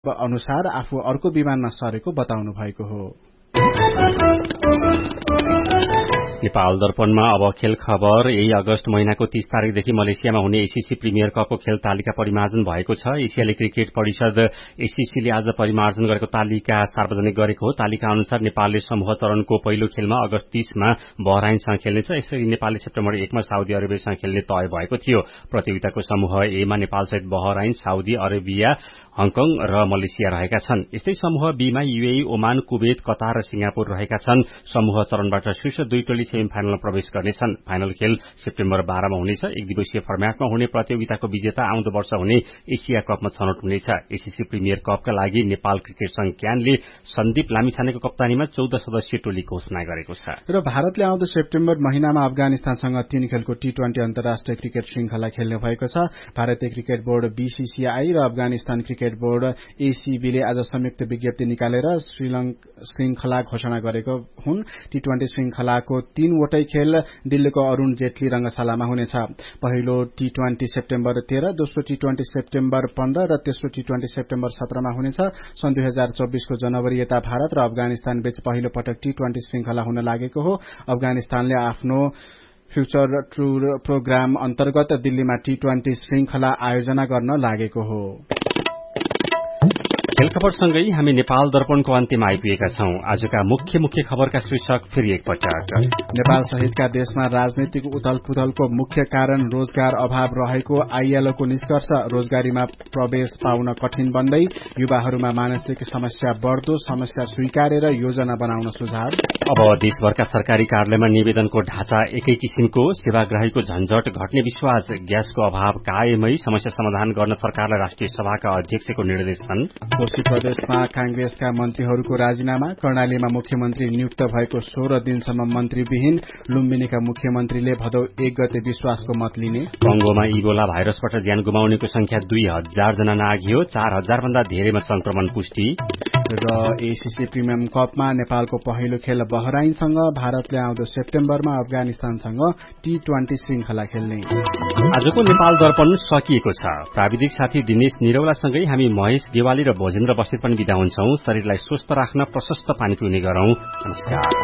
अनुसार आफू अर्को विमानमा सरेको बताउनु भएको हो। नेपाल दर्पणमा अब खेल खबर। यही अगस्त महिनाको 30 तारिकदेखि मलेसियामा हुने एसीसी प्रिमियर कपको खेल तालिका परिमार्जन भएको छ। एसियाली क्रिकेट परिषद एसीसीले आज परिमार्जन गरेको तालिका सार्वजनिक गरेको हो। तालिका अनुसार नेपालले समूह चरणको पहिलो खेलमा अगस्त 30 मा बहराइनसँग खेल्नेछ। यसरी नेपालले सेप्टेम्बर 1 मा साउदी अरेबियासँग खेल्ने तय भएको थियो। प्रतियोगिताको समूह ए मा नेपालसहित बहराइन, साउदी अरेबिया, हङकङ र मलेसिया रहेका छन्। यस्तै समूह बी मा यूएई, ओमान, कुवेत, कतार र सिंगापुर रहेका छन्। समूह चरणबाट शीर्ष 2 टोली सेमी फाइनलमा प्रवेश गर्नेछन्। फाइनल खेल सेप्टेम्बर 12 मा हुनेछ। एक दिवसीय फर्म्याटमा हुने प्रतियोगिताको विजेता आउँदो वर्ष हुने एसिया कपमा छनौट हुनेछ। एसीसी प्रिमियर कपका लागि नेपाल क्रिकेट संघ क्यानले सन्दीप लामिछानेको कप्तानीमा 14 सदस्यीय टोली घोषणा गरेको छ। र भारतले आउँदो सेप्टेम्बर महिनामा अफगानिस्तानसँग 3 खेलको टी20 अन्तर्राष्ट्रिय क्रिकेट श्रृंखला खेल्ने भएको छ। भारतीय क्रिकेट बोर्ड बीसीसीआई र अफगानिस्तान क्रिकेट बोर्ड एसीबीले आज संयुक्त विज्ञप्ति निकालेर श्रृंखला घोषणा गरेको हुन्। टी20 श्रृंखलाको 3 वटै खेल दिल्लीको अरूण जेटली रंगशालामा हुनेछ। पहिलो टी20 सेप्टेम्बर 13, दोस्रो टी20 सेप्टेम्बर 15 र तेस्रो टी20 सेप्टेम्बर 17 मा हुनेछ। सन् 2024 को जनवरी यता भारत र अफगानिस्तान बीच पहिलो पटक टी20 श्रृंखला हुन लागेको हो। अफगानिस्तानले आफ्नो फ्यूचर टूर प्रोग्राम अन्तर्गत दिल्लीमा टी20 श्रृंखला आयोजना गर्न लागेको हो। खेल खबरसँगै हामी नेपाल दर्पणको अन्त्यमा आइपुगेका छौं। आजका मुख्य खबरका शीर्षक फेरि एकपटक। नेपाल सहितका देशमा राजनीतिक उथलपुथलको मुख्य कारण रोजगार अभाव रहेको आईएलओको निष्कर्ष। रोजगारीमा प्रवेश पाउन कठिन बन्दै युवाहरूमा मानसिक समस्या बढ्दो, समस्या स्वीकारेर योजना बनाउन सुझाव। अब देशभरका सरकारी कार्यालयमा निवेदनको ढाँचा एकै किसिमको, सेवाग्राहीको झन्झट घट्ने विश्वास। ग्यासको अभाव कायमै, समस्या समाधान गर्न सरकारलाई राष्ट्रिय सभाका अध्यक्षको निर्देशन। कोशी प्रदेशमा कांग्रेसका मन्त्रीहरूको राजीनामा। कर्णालीमा मुख्यमन्त्री नियुक्त भएको 16 दिनसम्म मन्त्रीविहीन। लुम्बिनीका मुख्यमन्त्रीले भदौ 1 गते विश्वासको मत लिने। कंगोमा इबोला भाइरसबाट ज्यान गुमाउनेको संख्या 2000 जना नाघियो। 4000 भन्दा धेरैमा संक्रमण पुष्टि। र एसीसी प्रिमियर कपमा नेपालको पहिलो खेल बहराइनसँग। भारतले आउँदो सेप्टेम्बरमा अफगानिस्तानसँग टी20 श्रृंखला खेल्ने। आजको नेपाल दर्पण सकिएको छ। प्राविधिक साथी दिनेश निरौलासँगै हामी महेश देवाली र भोजेन्द्र बस्नेत पनि बिदा हुन्छौं। शरीरलाई स्वस्थ राख्न प्रशस्त पानी पिउने गरौं। नमस्कार।